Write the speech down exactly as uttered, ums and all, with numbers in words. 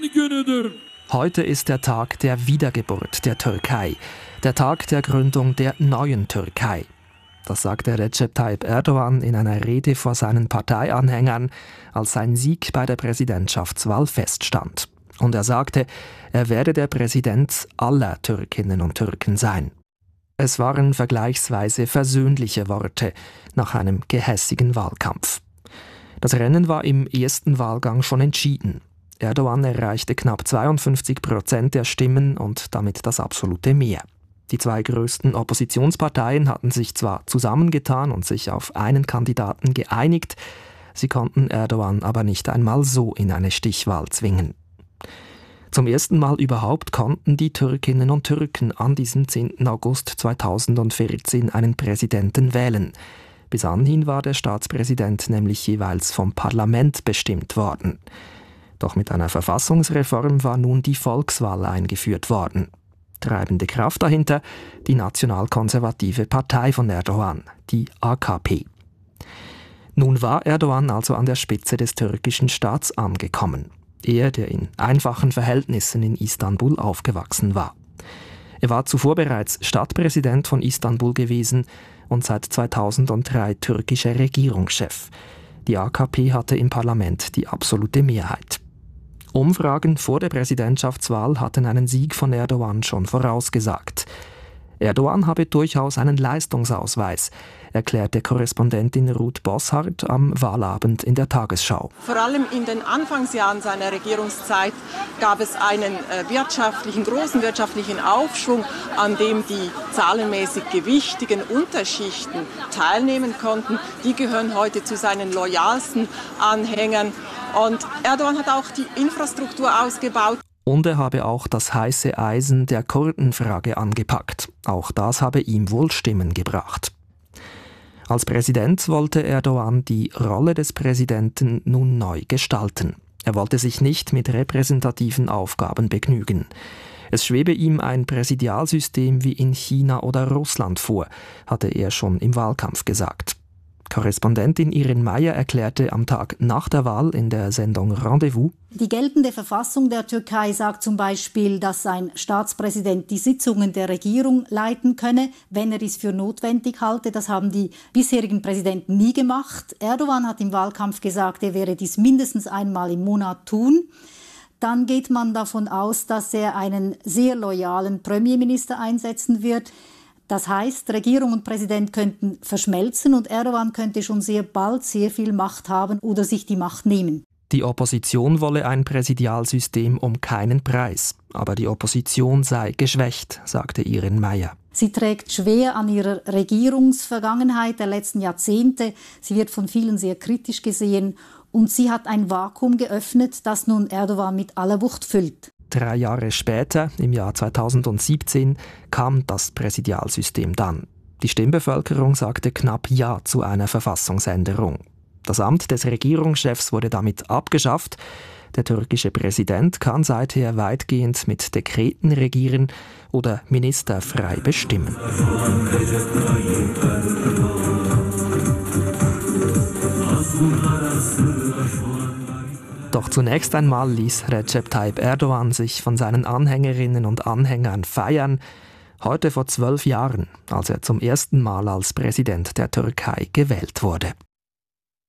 günüdür. Heute ist der Tag der Wiedergeburt der Türkei, der Tag der Gründung der neuen Türkei. Das sagte Recep Tayyip Erdogan in einer Rede vor seinen Parteianhängern, als sein Sieg bei der Präsidentschaftswahl feststand. Und er sagte, er werde der Präsident aller Türkinnen und Türken sein. Es waren vergleichsweise versöhnliche Worte nach einem gehässigen Wahlkampf. Das Rennen war im ersten Wahlgang schon entschieden. Erdogan erreichte knapp zweiundfünfzig Prozent der Stimmen und damit das absolute Mehr. Die zwei größten Oppositionsparteien hatten sich zwar zusammengetan und sich auf einen Kandidaten geeinigt, sie konnten Erdogan aber nicht einmal so in eine Stichwahl zwingen. Zum ersten Mal überhaupt konnten die Türkinnen und Türken an diesem zehnten August zweitausendvierzehn einen Präsidenten wählen. Bis anhin war der Staatspräsident nämlich jeweils vom Parlament bestimmt worden. Doch mit einer Verfassungsreform war nun die Volkswahl eingeführt worden. Treibende Kraft dahinter die nationalkonservative Partei von Erdogan, die A K P. Nun war Erdogan also an der Spitze des türkischen Staats angekommen. Er, der in einfachen Verhältnissen in Istanbul aufgewachsen war. Er war zuvor bereits Stadtpräsident von Istanbul gewesen und seit zweitausenddrei türkischer Regierungschef. Die A K P hatte im Parlament die absolute Mehrheit. Umfragen vor der Präsidentschaftswahl hatten einen Sieg von Erdogan schon vorausgesagt. Erdogan habe durchaus einen Leistungsausweis, erklärte Korrespondentin Ruth Bosshardt am Wahlabend in der Tagesschau. Vor allem in den Anfangsjahren seiner Regierungszeit gab es einen äh, wirtschaftlichen, großen wirtschaftlichen Aufschwung, an dem die zahlenmäßig gewichtigen Unterschichten teilnehmen konnten. Die gehören heute zu seinen loyalsten Anhängern. Und Erdogan hat auch die Infrastruktur ausgebaut. Und er habe auch das heiße Eisen der Kurdenfrage angepackt. Auch das habe ihm wohl Stimmen gebracht. Als Präsident wollte Erdogan die Rolle des Präsidenten nun neu gestalten. Er wollte sich nicht mit repräsentativen Aufgaben begnügen. Es schwebe ihm ein Präsidialsystem wie in China oder Russland vor, hatte er schon im Wahlkampf gesagt. Korrespondentin Irin Meyer erklärte am Tag nach der Wahl in der Sendung Rendezvous: Die geltende Verfassung der Türkei sagt zum Beispiel, dass ein Staatspräsident die Sitzungen der Regierung leiten könne, wenn er es für notwendig halte. Das haben die bisherigen Präsidenten nie gemacht. Erdogan hat im Wahlkampf gesagt, er werde dies mindestens einmal im Monat tun. Dann geht man davon aus, dass er einen sehr loyalen Premierminister einsetzen wird. Das heißt, Regierung und Präsident könnten verschmelzen und Erdogan könnte schon sehr bald sehr viel Macht haben oder sich die Macht nehmen. Die Opposition wolle ein Präsidialsystem um keinen Preis. Aber die Opposition sei geschwächt, sagte Irin Meyer. Sie trägt schwer an ihrer Regierungsvergangenheit der letzten Jahrzehnte. Sie wird von vielen sehr kritisch gesehen. Und sie hat ein Vakuum geöffnet, das nun Erdogan mit aller Wucht füllt. Drei Jahre später, im Jahr zweitausendsiebzehn, kam das Präsidialsystem dann. Die Stimmbevölkerung sagte knapp Ja zu einer Verfassungsänderung. Das Amt des Regierungschefs wurde damit abgeschafft. Der türkische Präsident kann seither weitgehend mit Dekreten regieren oder Minister frei bestimmen. Doch zunächst einmal ließ Recep Tayyip Erdogan sich von seinen Anhängerinnen und Anhängern feiern. Heute vor zwölf Jahren, als er zum ersten Mal als Präsident der Türkei gewählt wurde.